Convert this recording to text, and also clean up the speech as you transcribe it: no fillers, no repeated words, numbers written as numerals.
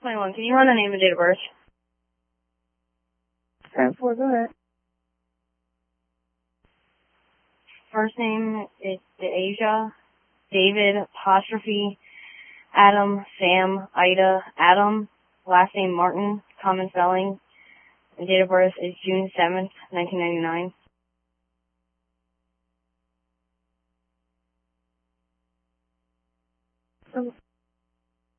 21. Can you run the name and date of birth? 10-4, go ahead. First name is Asia, David, apostrophe, Adam, Sam, Ida, Adam. Last name Martin, common spelling. And date of birth is June 7th, 1999.